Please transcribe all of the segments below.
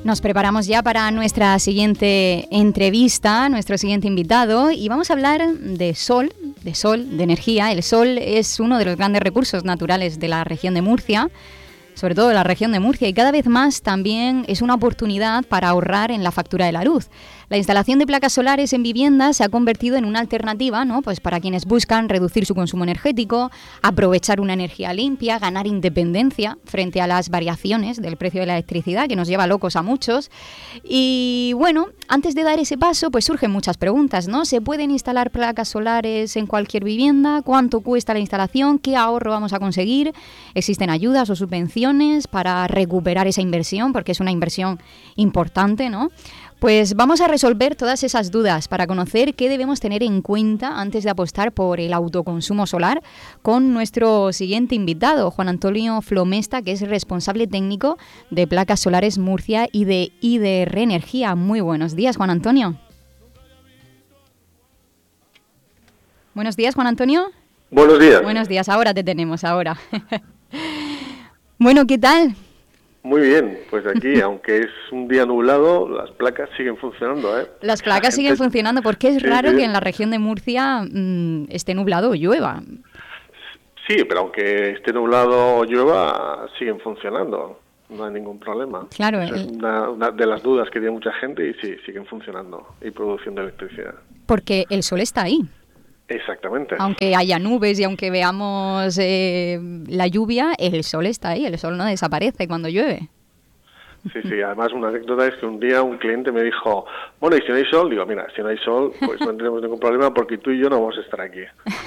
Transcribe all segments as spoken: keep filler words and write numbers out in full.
Nos preparamos ya para nuestra siguiente entrevista, nuestro siguiente invitado, y vamos a hablar de sol, de sol, de energía. El sol es uno de los grandes recursos naturales de la región de Murcia, sobre todo de la región de Murcia, y cada vez más también es una oportunidad para ahorrar en la factura de la luz. La instalación de placas solares en viviendas se ha convertido en una alternativa, ¿no?, pues para quienes buscan reducir su consumo energético, aprovechar una energía limpia, ganar independencia frente a las variaciones del precio de la electricidad, que nos lleva locos a muchos. Y bueno, antes de dar ese paso, pues surgen muchas preguntas, ¿no? ¿Se pueden instalar placas solares en cualquier vivienda? ¿Cuánto cuesta la instalación? ¿Qué ahorro vamos a conseguir? ¿Existen ayudas o subvenciones para recuperar esa inversión? Porque es una inversión importante, ¿no? Pues vamos a resolver todas esas dudas para conocer qué debemos tener en cuenta antes de apostar por el autoconsumo solar con nuestro siguiente invitado, Juan Antonio Flomesta, que es responsable técnico de Placas Solares Murcia y de I D R Energía. Muy buenos días, Juan Antonio. Buenos días, Juan Antonio. Buenos días. Buenos días, ahora te tenemos, ahora. Bueno, ¿qué tal? Muy bien, pues aquí, aunque es un día nublado, las placas siguen funcionando, ¿eh? Las placas siguen Gente... funcionando porque es sí, raro sí. que en la región de Murcia mmm, esté nublado o llueva. Sí, pero aunque esté nublado o llueva, siguen funcionando. No hay ningún problema. Claro. Esa el... es una, una de las dudas que tiene mucha gente y sí, siguen funcionando y produciendo electricidad. Porque el sol está ahí. Exactamente. Aunque haya nubes y aunque veamos eh, la lluvia, el sol está ahí, el sol no desaparece cuando llueve. Sí, sí, además una anécdota es que un día un cliente me dijo, bueno, ¿y si no hay sol? Digo, mira, si no hay sol, pues no tenemos ningún problema porque tú y yo no vamos a estar aquí.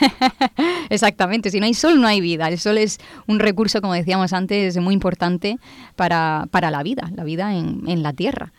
Exactamente, si no hay sol no hay vida. El sol es un recurso, como decíamos antes, muy importante para, para la vida, la vida en, en la Tierra.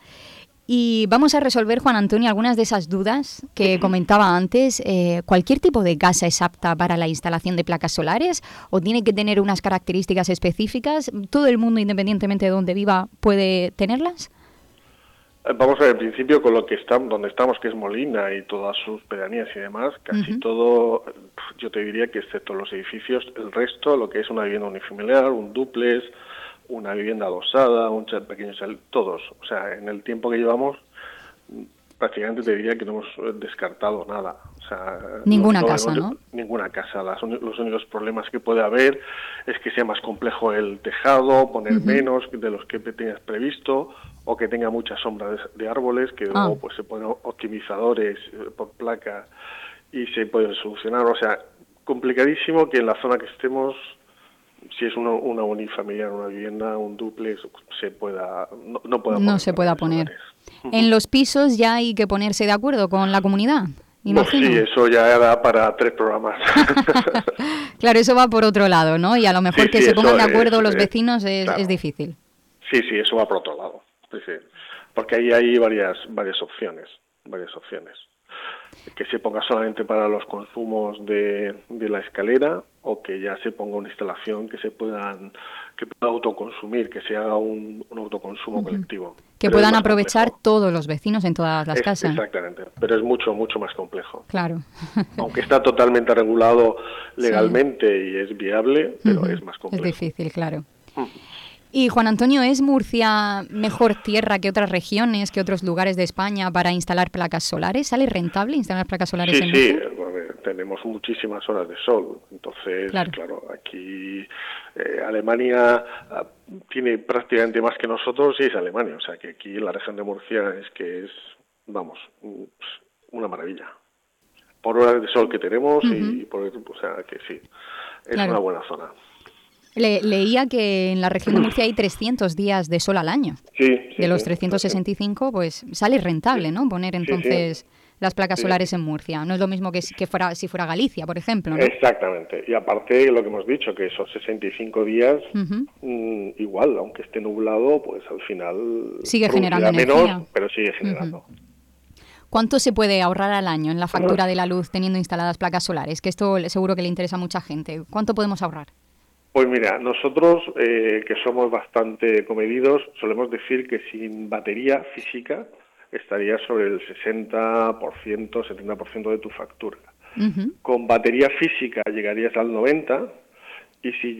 Y vamos a resolver, Juan Antonio, algunas de esas dudas que comentaba antes. Eh, ¿Cualquier tipo de casa es apta para la instalación de placas solares o tiene que tener unas características específicas? ¿Todo el mundo, independientemente de donde viva, puede tenerlas? Vamos a ver, en principio, con lo que estamos, donde estamos, que es Molina y todas sus pedanías y demás, casi uh-huh. todo, yo te diría que excepto los edificios, el resto, lo que es una vivienda unifamiliar, un dúplex, una vivienda adosada, un pequeño chalet, todos. O sea, en el tiempo que llevamos, prácticamente te diría que no hemos descartado nada. O sea, ninguna no, casa, no, ¿no? Ninguna casa. Las, los únicos problemas que puede haber es que sea más complejo el tejado, poner uh-huh. menos de los que tenías previsto, o que tenga mucha sombra de, de árboles, que ah. luego pues se ponen optimizadores por placa y se pueden solucionar. O sea, complicadísimo que en la zona que estemos, si es una, una unifamiliar, una vivienda, un dúplex, se pueda no, no, pueda no se pueda poner. Solares. En los pisos ya hay que ponerse de acuerdo con la comunidad. Imagino. No, sí, eso ya da para tres programas. Claro, eso va por otro lado, ¿no? Y a lo mejor sí, que sí, se pongan de acuerdo es, los es, vecinos es, claro. es difícil. Sí, sí, eso va por otro lado. Sí, sí. Porque ahí hay varias varias opciones, varias opciones. Que se ponga solamente para los consumos de, de la escalera o que ya se ponga una instalación que se puedan que pueda autoconsumir, que se haga un, un autoconsumo uh-huh. colectivo. Que Pero puedan aprovechar complejo. Todos los vecinos en todas las es, casas. Exactamente, pero es mucho, mucho más complejo. Claro. Aunque está totalmente regulado legalmente sí. y es viable, pero uh-huh. es más complejo. Es difícil, claro. Uh-huh. Y Juan Antonio, ¿es Murcia mejor tierra que otras regiones, que otros lugares de España para instalar placas solares? ¿Sale rentable instalar placas solares sí, en Murcia? Sí, bueno, tenemos muchísimas horas de sol. Entonces, claro, claro aquí eh, Alemania uh, tiene prácticamente más que nosotros y es Alemania. O sea, que aquí la región de Murcia es que es, vamos, una maravilla. Por horas de sol que tenemos uh-huh. y por, o sea, que sí, es claro. una buena zona. Le, leía que en la región de Murcia hay trescientos días de sol al año. Sí, sí, de los sí, trescientos sesenta y cinco, pues sale rentable, sí. ¿no? Poner entonces sí, sí. las placas sí. solares en Murcia. No es lo mismo que, que fuera si fuera Galicia, por ejemplo, ¿no? Exactamente. Y aparte, lo que hemos dicho, que esos sesenta y cinco días, uh-huh. mmm, igual, aunque esté nublado, pues al final sigue generando menos, energía. Pero sigue generando. Uh-huh. ¿Cuánto se puede ahorrar al año en la factura de la luz teniendo instaladas placas solares? Que esto seguro que le interesa a mucha gente. ¿Cuánto podemos ahorrar? Pues mira, nosotros, eh, que somos bastante comedidos, solemos decir que sin batería física estaría sobre el sesenta por ciento, setenta por ciento de tu factura. Uh-huh. Con batería física llegarías al noventa por ciento Y si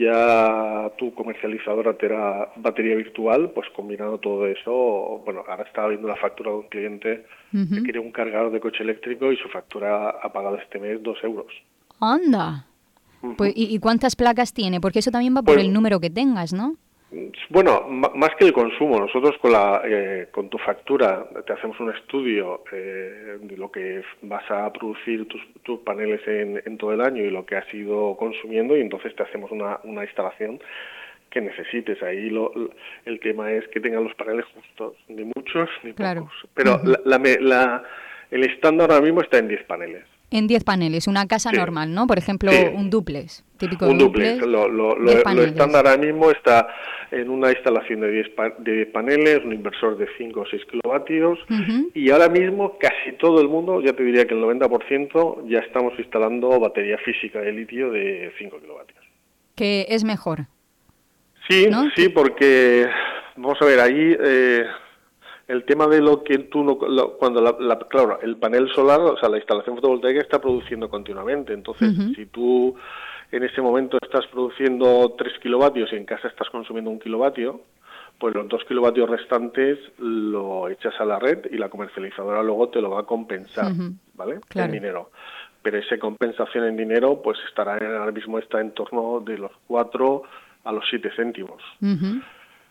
ya tu comercializadora te da batería virtual, pues combinando todo eso, bueno, ahora estaba viendo la factura de un cliente uh-huh. que quería un cargador de coche eléctrico y su factura ha pagado este mes dos euros. ¡Anda! Uh-huh. Pues, ¿y, ¿y cuántas placas tiene? Porque eso también va por pues, el número que tengas, ¿no? Bueno, m- más que el consumo, nosotros con la eh, con tu factura te hacemos un estudio eh, de lo que vas a producir tus, tus paneles en, en todo el año y lo que has ido consumiendo, y entonces te hacemos una, una instalación que necesites. Ahí lo, lo, el tema es que tengan los paneles justos, ni muchos ni claro. pocos. Pero uh-huh. la, la, la, el estándar ahora mismo está en diez paneles. En diez paneles, una casa sí. normal, ¿no? Por ejemplo, sí. un dúplex, típico un dúplex. dúplex. Lo, lo, lo, lo estándar ahora mismo está en una instalación de diez, pa- de diez paneles, un inversor de cinco o seis kilovatios, uh-huh. y ahora mismo casi todo el mundo, ya te diría que el noventa por ciento, ya estamos instalando batería física de litio de cinco kilovatios. Que es mejor. Sí, ¿no? sí, porque, vamos a ver, ahí... Eh, el tema de lo que tú no, lo, cuando la, la, claro, el panel solar, o sea, la instalación fotovoltaica está produciendo continuamente. Entonces, uh-huh. si tú en ese momento estás produciendo tres kilovatios y en casa estás consumiendo un kilovatio, pues los dos kilovatios restantes lo echas a la red y la comercializadora luego te lo va a compensar, uh-huh. ¿vale? Claro. En dinero. Pero esa compensación en dinero, pues estará en, ahora mismo está en torno de los cuatro a los siete céntimos. Uh-huh.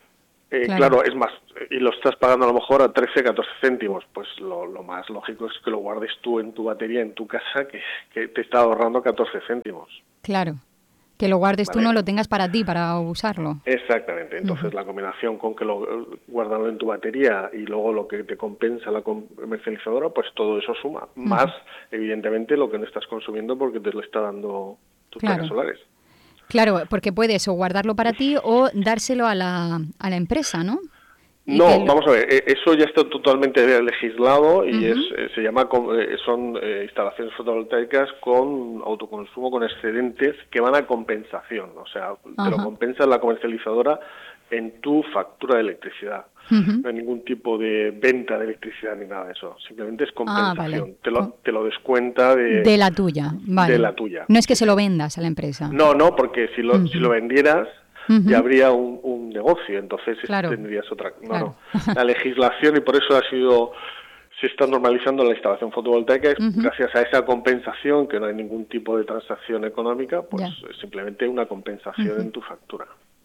Eh, claro. claro, es más, y lo estás pagando a lo mejor a trece, catorce céntimos, pues lo, lo más lógico es que lo guardes tú en tu batería, en tu casa, que, que te está ahorrando catorce céntimos. Claro, que lo guardes ¿vale? tú, no lo tengas para ti, para usarlo. Exactamente, entonces uh-huh. la combinación con que lo guardarlo en tu batería y luego lo que te compensa la comercializadora, pues todo eso suma, uh-huh. más evidentemente lo que no estás consumiendo porque te lo está dando tus claro. placas solares. Claro, porque puedes o guardarlo para ti o dárselo a la, a la empresa, ¿no? Y no, lo... vamos a ver, eso ya está totalmente legislado y uh-huh. es se llama son eh, instalaciones fotovoltaicas con autoconsumo con excedentes que van a compensación, o sea, uh-huh. te lo compensa la comercializadora en tu factura de electricidad. Uh-huh. No hay ningún tipo de venta de electricidad ni nada de eso. Simplemente es compensación. Ah, vale. Te lo, te lo descuenta de... De la tuya, vale. De la tuya. No es que se lo vendas a la empresa. No, no, porque si lo, uh-huh. si lo vendieras, uh-huh. ya habría un, un negocio. Entonces claro. tendrías otra... No, claro. no. La legislación, y por eso ha sido... Se está normalizando la instalación fotovoltaica, es uh-huh. gracias a esa compensación, que no hay ningún tipo de transacción económica, pues yeah. es simplemente una compensación uh-huh. en tu factura.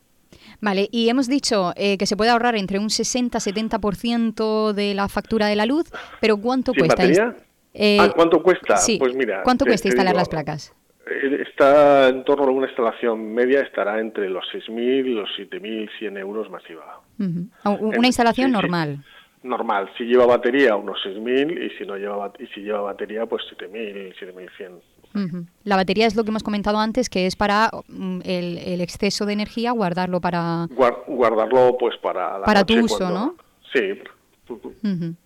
Vale, y hemos dicho eh, que se puede ahorrar entre un sesenta a setenta por ciento de la factura de la luz, pero ¿cuánto ¿Sin cuesta? batería? Eh, ah, ¿Cuánto cuesta? Sí. Pues mira, ¿Cuánto te, cuesta te instalar digo, las placas? Está en torno a una instalación media, estará entre los seis mil y los siete mil cien euros masiva. Uh-huh. Una en, instalación sí, normal. Sí. Normal, si lleva batería unos seis mil y si no lleva y si lleva batería pues siete mil, siete mil cien. Uh-huh. La batería es lo que hemos comentado antes, que es para um, el, el exceso de energía, guardarlo para... Guard, guardarlo pues para la Para noche tu uso, cuando... ¿no? Sí. Uh-huh. Uh-huh.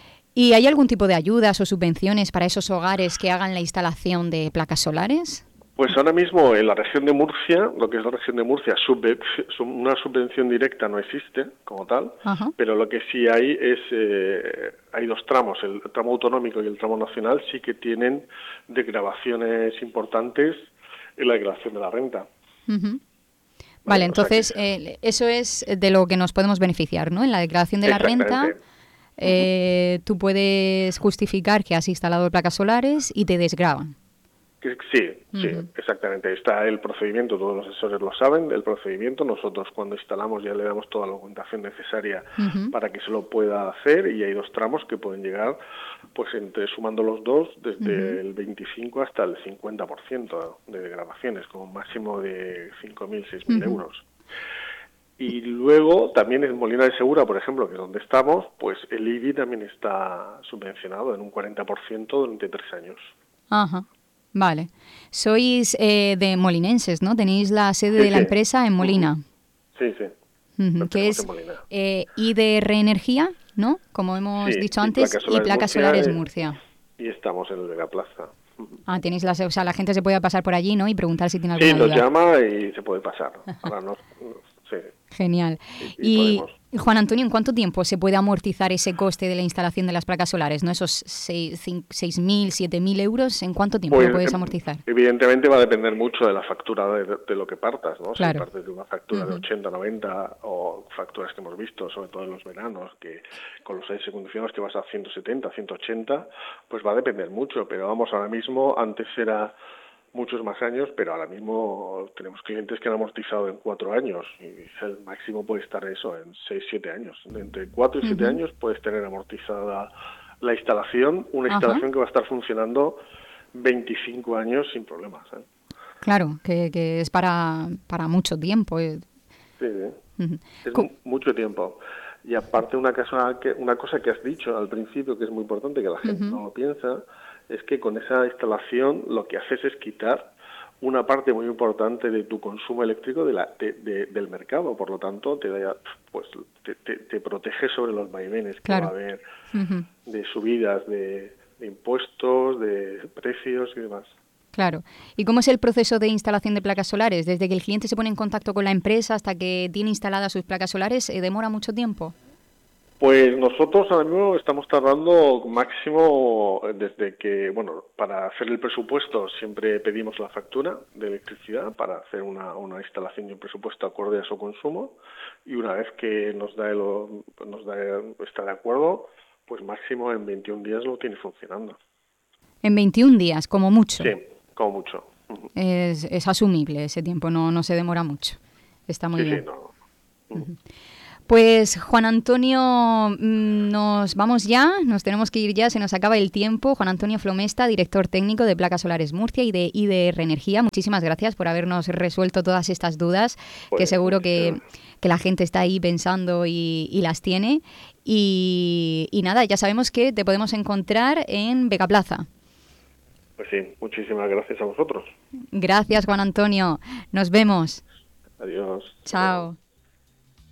¿Y hay algún tipo de ayudas o subvenciones para esos hogares que hagan la instalación de placas solares? Pues ahora mismo en la región de Murcia, lo que es la región de Murcia, subven, una subvención directa no existe como tal, uh-huh. pero lo que sí hay es, eh, hay dos tramos, el tramo autonómico y el tramo nacional sí que tienen desgravaciones importantes en la declaración de la renta. Uh-huh. Vale, vale, entonces o sea que... eh, eso es de lo que nos podemos beneficiar, ¿no? En la declaración de la renta eh, uh-huh. tú puedes justificar que has instalado placas solares y te desgravan. Sí, uh-huh. sí, exactamente. Está el procedimiento, todos los asesores lo saben, el procedimiento. Nosotros cuando instalamos ya le damos toda la documentación necesaria uh-huh. para que se lo pueda hacer y hay dos tramos que pueden llegar, pues entre sumando los dos, desde uh-huh. el veinticinco hasta el cincuenta por ciento de degradaciones, con un máximo de cinco mil, seis mil uh-huh. euros. Y luego también en Molina de Segura, por ejemplo, que es donde estamos, pues el I B I también está subvencionado en un cuarenta por ciento durante tres años. Ajá. Uh-huh. Vale. Sois eh, de molinenses, ¿no? Tenéis la sede sí, de la sí. empresa en Molina. Sí, sí. Uh-huh. Que es eh, I D R Energía, ¿no? Como hemos sí, dicho antes, placas y Placas Solares Murcia. Y estamos en el Vega Plaza. Ah, tenéis la, o sea, la gente se puede pasar por allí, ¿no? Y preguntar si tiene alguna sí, duda. Sí, nos llama y se puede pasar. Ahora no, sí. Genial. Y, y, y Juan Antonio, ¿en cuánto tiempo se puede amortizar ese coste de la instalación de las placas solares? ¿No? Esos seis mil, siete mil euros, ¿en cuánto tiempo pues, lo puedes amortizar? Evidentemente va a depender mucho de la factura de, de lo que partas, ¿no? Claro. Si partes de una factura uh-huh. de ochenta, noventa o facturas que hemos visto, sobre todo en los veranos, que con los aires acondicionados te vas a ciento setenta, ciento ochenta, pues va a depender mucho. Pero vamos, ahora mismo, antes era muchos más años, pero ahora mismo tenemos clientes que han amortizado en cuatro años y el máximo puede estar eso en seis, siete años. Entre cuatro y siete uh-huh. años puedes tener amortizada la instalación, una instalación uh-huh. que va a estar funcionando veinticinco años sin problemas, ¿eh? Claro, que, que es para, para mucho tiempo. Sí, sí. Uh-huh. Es mu- mucho tiempo. Y aparte una cosa, que, una cosa que has dicho al principio que es muy importante, que la gente uh-huh. no lo piensa, es que con esa instalación lo que haces es quitar una parte muy importante de tu consumo eléctrico de la, de, de, del mercado. Por lo tanto, te, da, pues, te, te, te protege sobre los vaivenes que claro. va a haber uh-huh. de subidas de, de impuestos, de precios y demás. Claro. ¿Y cómo es el proceso de instalación de placas solares? Desde que el cliente se pone en contacto con la empresa hasta que tiene instaladas sus placas solares, ¿eh, demora mucho tiempo? Pues nosotros ahora mismo estamos tardando máximo desde que, bueno, para hacer el presupuesto siempre pedimos la factura de electricidad para hacer una, una instalación y un presupuesto acorde a su consumo, y una vez que nos da el, nos da el, está de acuerdo, pues máximo en veintiún días lo tiene funcionando. En veintiún días, como mucho. Sí, como mucho. Uh-huh. Es, es asumible ese tiempo, no, no se demora mucho. Está muy sí, bien. Sí, no. Uh-huh. Uh-huh. Pues Juan Antonio, nos vamos ya, nos tenemos que ir ya, se nos acaba el tiempo. Juan Antonio Flomesta, director técnico de Placas Solares Murcia y de I D R Energía, muchísimas gracias por habernos resuelto todas estas dudas, pues, que seguro que, que la gente está ahí pensando y, y las tiene. Y, y nada, ya sabemos que te podemos encontrar en Vega Plaza. Pues sí, muchísimas gracias a vosotros. Gracias, Juan Antonio. Nos vemos. Adiós. Chao.